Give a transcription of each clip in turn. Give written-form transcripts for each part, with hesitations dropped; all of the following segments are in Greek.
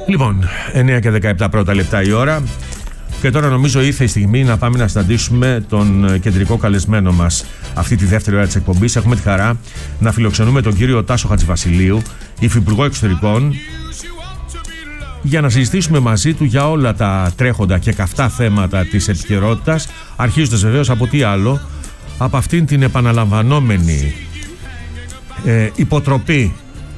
Λοιπόν, 9 και 17 πρώτα λεπτά η ώρα. Και τώρα νομίζω ήρθε η στιγμή να πάμε να συναντήσουμε τον κεντρικό καλεσμένο μας αυτή τη δεύτερη ώρα της εκπομπής. Έχουμε τη χαρά να φιλοξενούμε τον κύριο Τάσο Χατζηβασιλείου, υφυπουργό εξωτερικών, για να συζητήσουμε μαζί του για όλα τα τρέχοντα και καυτά θέματα της επικαιρότητας, αρχίζοντας βεβαίως από τι άλλο, από αυτήν την επαναλαμβανόμενη υποτροπή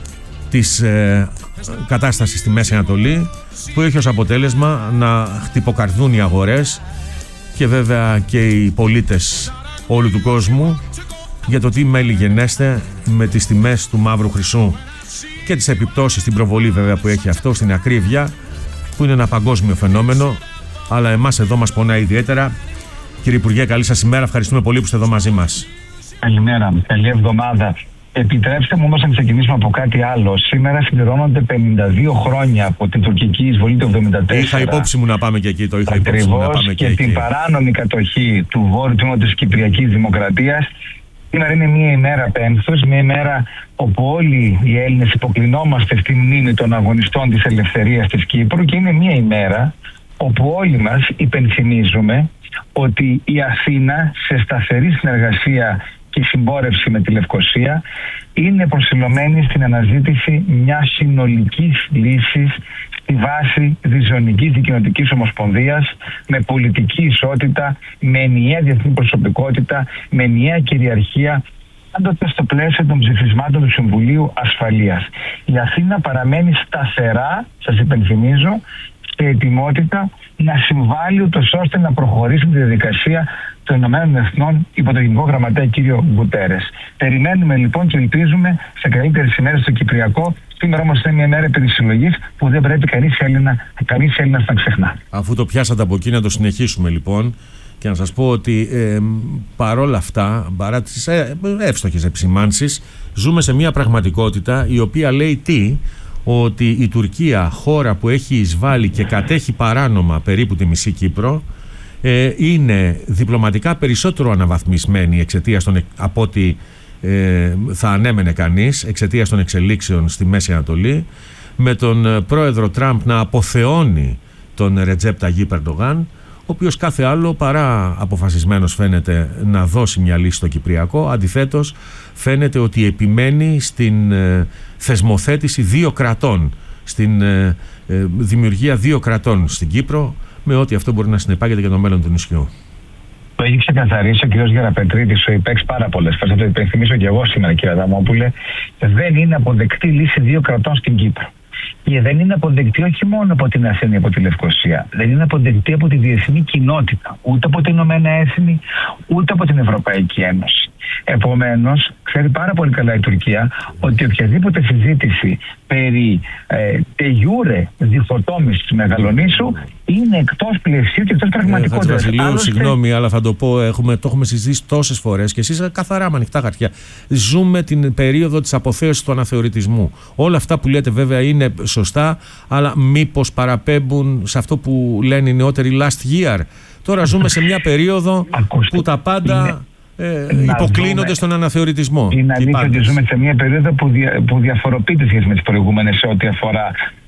της κατάστασης στη Μέση Ανατολή, που έχει ως αποτέλεσμα να χτυποκαρδούν οι αγορές και βέβαια και οι πολίτες όλου του κόσμου για το τι μέλη γενέστε με τις τιμές του μαύρου χρυσού και τις επιπτώσεις στην προβολή βέβαια που έχει αυτό, στην ακρίβεια, που είναι ένα παγκόσμιο φαινόμενο, αλλά εμάς εδώ μας πονάει ιδιαίτερα. Κύριε Υπουργέ, καλή σας ημέρα, ευχαριστούμε πολύ που είστε εδώ μαζί μας. Καλημέρα, καλή εβδομάδα. Επιτρέψτε μου όμως να ξεκινήσουμε από κάτι άλλο. Σήμερα συμπληρώνονται 52 χρόνια από την τουρκική εισβολή του 1974. Είχα υπόψη μου να πάμε και εκεί, το είχα υπόψη μου να πάμε και εκεί. Και την παράνομη κατοχή του βόρειου τμήματος της Κυπριακής Δημοκρατίας. Σήμερα είναι μια ημέρα πένθους, μια ημέρα όπου όλοι οι Έλληνες υποκλεινόμαστε στη μνήμη των αγωνιστών της ελευθερίας της Κύπρου, και είναι μια ημέρα όπου όλοι μας υπενθυμίζουμε ότι η Αθήνα, σε σταθερή συνεργασία και συμπόρευση με τη Λευκωσία, είναι προσιλωμένη στην αναζήτηση μιας συνολικής λύσης στη βάση διζωνικής δικοινοτικής ομοσπονδίας, με πολιτική ισότητα, με ενιαία διεθνή προσωπικότητα, με ενιαία κυριαρχία, πάντοτε στο πλαίσιο των ψηφισμάτων του Συμβουλίου Ασφαλείας. Η Αθήνα παραμένει σταθερά, σας υπενθυμίζω, σε ετοιμότητα να συμβάλλει ούτως ώστε να προχωρήσει τη διαδικασία των Ηνωμένων Εθνών υπό τον Γενικό Γραμματέα κύριο Γκουτέρες. Περιμένουμε λοιπόν και ελπίζουμε σε καλύτερες ημέρες στο Κυπριακό. Σήμερα όμως είναι μια μέρα περισυλλογής που δεν πρέπει κανείς Έλληνας να ξεχνά. Αφού το πιάσατε από εκεί, να το συνεχίσουμε λοιπόν, και να σας πω ότι παρόλα αυτά, παρά τις εύστοχες επισημάνσεις, ζούμε σε μια πραγματικότητα η οποία λέει τι? Ότι η Τουρκία, χώρα που έχει εισβάλει και κατέχει παράνομα περίπου τη μισή Κύπρο, είναι διπλωματικά περισσότερο αναβαθμισμένη από ό,τι θα ανέμενε κανείς, εξαιτίας των εξελίξεων στη Μέση Ανατολή, με τον πρόεδρο Τραμπ να αποθεώνει τον Ρετζέπ Ταγίπ Ερντογάν, ο οποίος κάθε άλλο παρά αποφασισμένος φαίνεται να δώσει μια λύση στο Κυπριακό. Αντιθέτως, φαίνεται ότι επιμένει στην θεσμοθέτηση δύο κρατών, στην δημιουργία δύο κρατών στην Κύπρο, με ό,τι αυτό μπορεί να συνεπάγεται για το μέλλον του νησιού. Το έχει ξεκαθαρίσει ο κ. Γεραπετρίτης, ο ΙΠΕΞ, πάρα πολλές φορές. Θα το υπενθυμίσω και εγώ σήμερα, κ. Αδαμόπουλε. Δεν είναι αποδεκτή λύση δύο κρατών στην Κύπρο. Και δεν είναι αποδεκτή όχι μόνο από την Αθήνα, από τη Λευκωσία. Δεν είναι αποδεκτή από τη διεθνή κοινότητα. Ούτε από τα Ηνωμένα Έθνη, ούτε από την Ευρωπαϊκή Ένωση. Επομένως, ξέρει πάρα πολύ καλά η Τουρκία ότι οποιαδήποτε συζήτηση περί τεγιούρε διχοτόμησης της Μεγαλονήσου είναι εκτός πλαισίου και εκτός πραγματικότητας. Βασιλείου, συγγνώμη, αλλά θα το πω, το έχουμε συζητήσει τόσες φορές και εσείς καθαρά με ανοιχτά χαρτιά. Ζούμε την περίοδο της αποθέωσης του αναθεωρητισμού. Όλα αυτά που λέτε βέβαια είναι σωστά, αλλά μήπως παραπέμπουν σε αυτό που λένε οι νεότεροι last year? Τώρα ζούμε σε μια περίοδο που τα πάντα υποκλίνονται στον αναθεωρητισμό. Είναι αλήθεια ότι ζούμε σε μια περίοδο που διαφοροποιείται σχέση με τις προηγούμενες σε ό,τι αφορά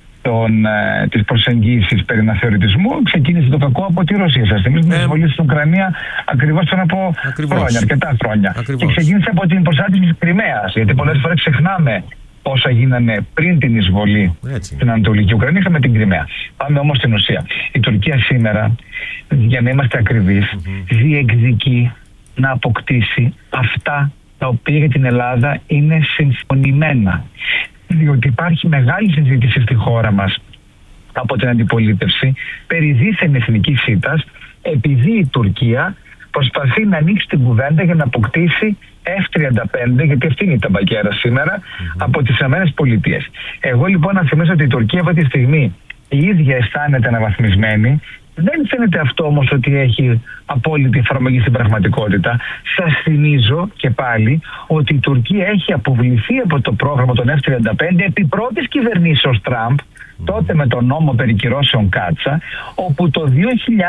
τις προσεγγίσεις περί αναθεωρητισμού. Ξεκίνησε το κακό από τη Ρωσία. Σας θυμίζω την εισβολή στην Ουκρανία ακριβώς πριν από χρόνια, αρκετά χρόνια. Και ξεκίνησε από την προσάρτηση της Κριμαίας. Γιατί πολλές φορές ξεχνάμε όσα γίνανε πριν την εισβολή στην Ανατολική Ουκρανία. Είχαμε την Κριμαία. Πάμε όμως στην ουσία. Η Τουρκία σήμερα, για να είμαστε ακριβείς, διεκδικεί να αποκτήσει αυτά τα οποία για την Ελλάδα είναι συμφωνημένα. Διότι υπάρχει μεγάλη συζήτηση στη χώρα μας από την αντιπολίτευση περί δίθεν εθνικής ήττας, επειδή η Τουρκία προσπαθεί να ανοίξει την κουβέντα για να αποκτήσει F-35, γιατί αυτή είναι η ταμπακέρα σήμερα, από τις ΗΠΑ. Εγώ λοιπόν να θυμίσω ότι η Τουρκία αυτή τη στιγμή η ίδια αισθάνεται αναβαθμισμένη. Δεν φαίνεται αυτό όμως ότι έχει απόλυτη εφαρμογή στην πραγματικότητα. Σας θυμίζω και πάλι ότι η Τουρκία έχει αποβληθεί από το πρόγραμμα των F-35 επί πρώτης κυβερνήσεως Τραμπ, τότε με τον νόμο περί κυρώσεων Κάτσα, όπου το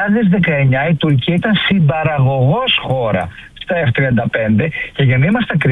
2019 η Τουρκία ήταν συμπαραγωγός χώρα στα F-35, και για να είμαστε ακριβείς,